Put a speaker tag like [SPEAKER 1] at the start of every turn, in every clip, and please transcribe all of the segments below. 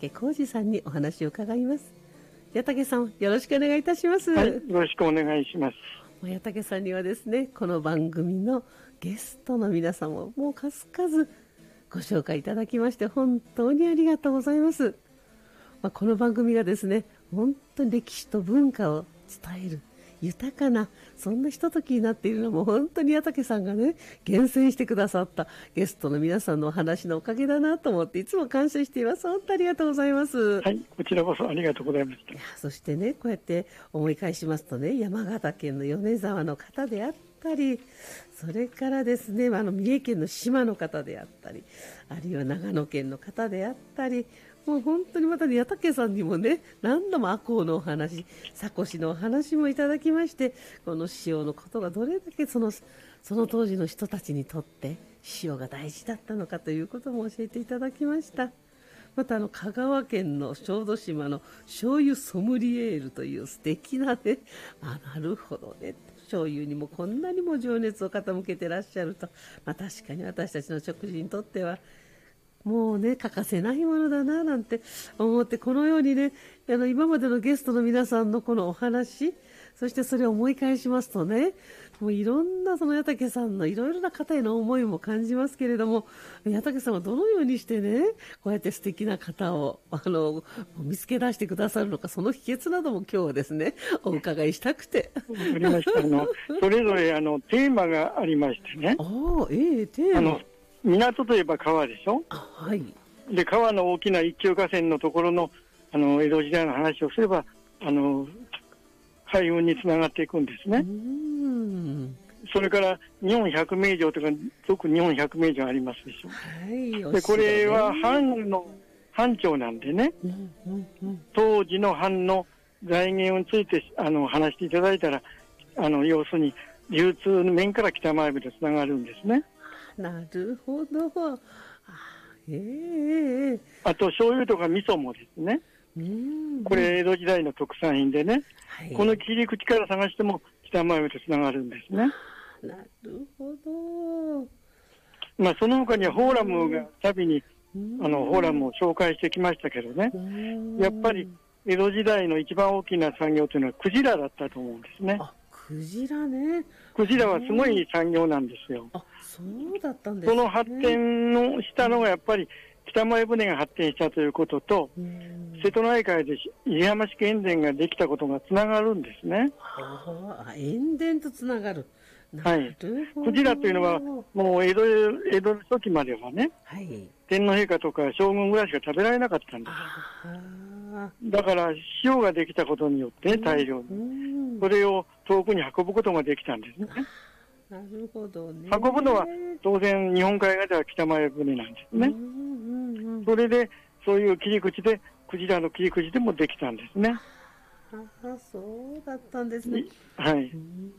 [SPEAKER 1] 竹浩二さんにお話を伺います。矢竹さん、よろしくお願いいたします。
[SPEAKER 2] はい、よろしくお願いします。
[SPEAKER 1] 矢竹さんにはですね、この番組のゲストの皆さんをもう数々ご紹介いただきまして本当にありがとうございます。この番組がですね、本当に歴史と文化を伝える豊かなそんなひとときになっているのも本当に矢竹さんがね厳選してくださったゲストの皆さんのお話のおかげだなと思っていつも感謝しています。本当にありがとうございます。
[SPEAKER 2] はい、こちらこそありがとうございました。
[SPEAKER 1] そしてね、こうやって思い返しますとね、山形県の米沢の方であったり、それからですね、三重県の島の方であったり、あるいは長野県の方であったり、もう本当にまたね、矢竹さんにもね、何度も赤穂のお話、佐越のお話もいただきまして、この塩のことがどれだけその当時の人たちにとって塩が大事だったのかということも教えていただきました。また香川県の小豆島の醤油ソムリエールという素敵なね、なるほどね、醤油にもこんなにも情熱を傾けてらっしゃると、確かに私たちの食事にとってはもうね欠かせないものだななんて思って、このようにね今までのゲストの皆さんのこのお話、そしてそれを思い返しますとね、もういろんなその矢竹さんのいろいろな方への思いも感じますけれども、矢竹さんはどのようにしてねこうやって素敵な方を見つけ出してくださるのか、その秘訣なども今日はですねお伺いしたくて。
[SPEAKER 2] わかりました。それぞれテーマがありましてね。
[SPEAKER 1] テーマ。
[SPEAKER 2] 港といえば川でしょ。
[SPEAKER 1] はい。
[SPEAKER 2] で、川の大きな一級河川のところの江戸時代の話をすれば海運につながっていくんですね。それから日本百名城とか俗日本百名城ありますでしょ。はい。でこれは藩庁なんでね、当時の藩の財源について話していただいたら要するに流通の面から北前船でつながるんですね。
[SPEAKER 1] なるほど。
[SPEAKER 2] あと醤油とか味噌もですね、これ江戸時代の特産品でね、はい、この切り口から探しても北前船でつながるんですね。
[SPEAKER 1] なるほど。
[SPEAKER 2] その他にはフォーラムが旅にフォーラムを紹介してきましたけどね、やっぱり江戸時代の一番大きな産業というのはクジラだったと思うんですね。
[SPEAKER 1] クジラね。
[SPEAKER 2] クジラはすごい産業なんですよ。
[SPEAKER 1] そうだったんですね。
[SPEAKER 2] その発展のしたのがやっぱり北前船が発展したということと、瀬戸内海で入浜式塩田ができたことがつながるんですね。
[SPEAKER 1] 塩田とつながる。
[SPEAKER 2] はい。クジラというのはもう江戸の初期まではね、はい、天皇陛下とか将軍ぐらいしか食べられなかったんです。だから塩ができたことによって、大量にそれを遠くに運ぶことができたんですね。
[SPEAKER 1] なるほどね。
[SPEAKER 2] 運ぶのは当然日本海側では北前船なんですね。それでそういう切り口でクジラの切り口でもできたんですね。
[SPEAKER 1] そうだったんですね。
[SPEAKER 2] はい。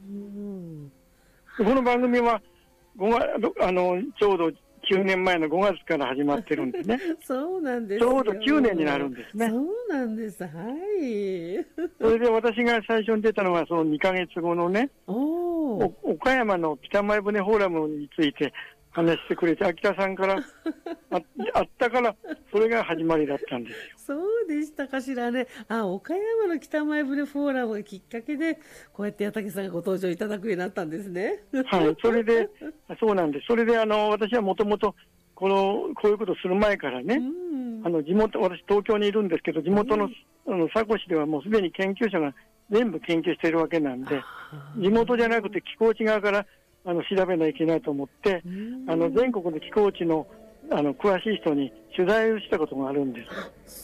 [SPEAKER 2] この番組はちょうど9年前の5月から始まってるんですね。
[SPEAKER 1] そうなんですよ。
[SPEAKER 2] ちょうど9年になるんですね。
[SPEAKER 1] そうなんです。はい。
[SPEAKER 2] それで私が最初に出たのはその2ヶ月後のね、岡山の北前船フォーラムについて話してくれて、秋田さんからあったから、それが始まりだったんです
[SPEAKER 1] よ。そうでしたかしらね。岡山の北前船フォーラムがきっかけで、こうやって矢竹さんがご登場いただくようになったんですね。
[SPEAKER 2] はい、それで、そうなんです。それで私はもともと、こういうことをする前からね、地元、私東京にいるんですけど、地元の、佐越ではもうすでに研究者が全部研究しているわけなんで、地元じゃなくて気候地側から調べないといけないと思って、全国の気候地の詳しい人に取材をしたことがあるんです。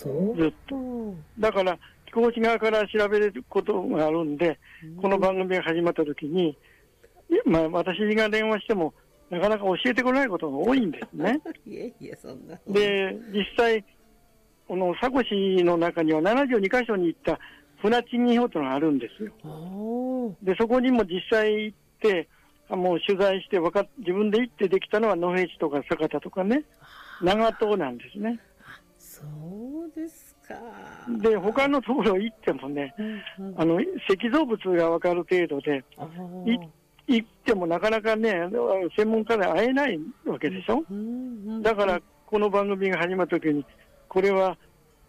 [SPEAKER 2] ずっと。だから気候地側から調べることがあるんで、この番組が始まった時に、私が電話してもなかなか教えてくれないことが多いんですね。
[SPEAKER 1] そんな。
[SPEAKER 2] で、実際佐越の中には72カ所に行った船賃技法というのがあるんですよ。で、そこにも実際行ってもう取材して自分で行ってできたのは野辺地とか酒田とかね、長門なんですね。
[SPEAKER 1] そうですか。
[SPEAKER 2] で、他のところ行ってもね、石造物が分かる程度で行ってもなかなかね専門家で会えないわけでしょ。だからこの番組が始まった時に、これは